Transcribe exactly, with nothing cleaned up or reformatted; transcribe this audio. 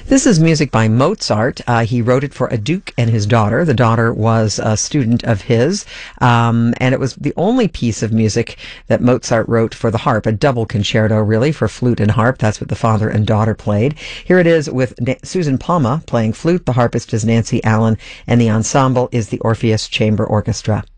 This is music by Mozart. Uh, he wrote it for a duke and his daughter. The daughter was a student of his, um, and it was the only piece of music that Mozart wrote for the harp, a double concerto, really, for flute and harp. That's what the father and daughter played. Here it is with Na- Susan Palma playing flute. The harpist is Nancy Allen, and the ensemble is the Orpheus Chamber Orchestra.